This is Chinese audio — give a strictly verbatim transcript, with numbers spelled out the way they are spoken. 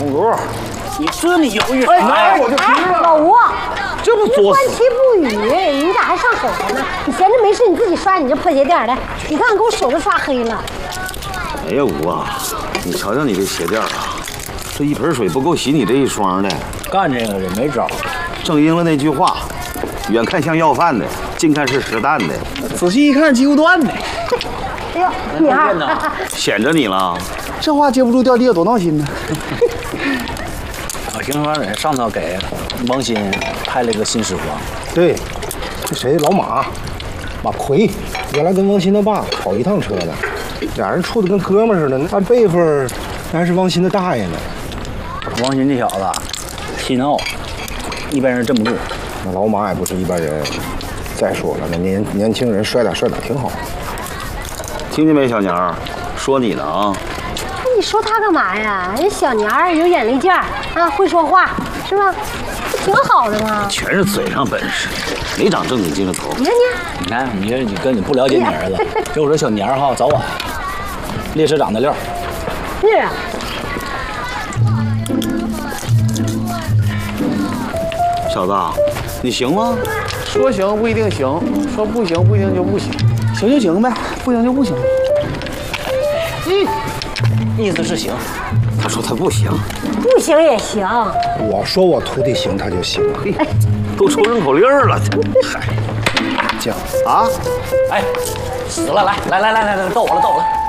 公主，你这么犹豫？ 哎，我就知道。 老吴， 这不作死？ 观其不语，你咋还上手了呢？你闲着没事，你自己刷你这破鞋垫来。你看，给我手都刷黑了。 哎呀，吴啊，你瞧瞧你这鞋垫啊，这一盆水不够洗你这一双的。 干这个人没招。 正应了那句话，远看像要饭的，近看是实弹的。 仔细一看，鸡骨断的。 哎呦，女孩， 显着你了。 这话接不住掉地下多闹心呢。 我听说人上头给王鑫派了个新师傅。 对，这谁老马，马奎，原来跟王鑫他爸跑一趟车的，俩人处的跟哥们似的。按辈分，那还是王鑫的大爷呢。 王鑫这小子心傲，一般人镇不住。 那老马也不是一般人。再说了，那年年轻人摔打摔打挺好。 听见没，小娘儿，说你呢啊。 你说他干嘛呀？人小娘儿有眼力劲儿啊，会说话，是吧？不挺好的吗？ 全是嘴上本事，没长正经精神头。 你看你， 你看你这你跟你不了解你儿子，就我这小娘儿哈，早晚列车长的料。 是啊。 小子，你行吗？ 说行不一定行，说不行不一定就不行。行就行呗，不行就不行。 嗯，意思是行。 他说他不行， 不行也行。 我说我徒弟行，他就行。 嘿，都出人口令了，嗨， 这样啊， 哎，死了！来来来来来来，到我了，到我了。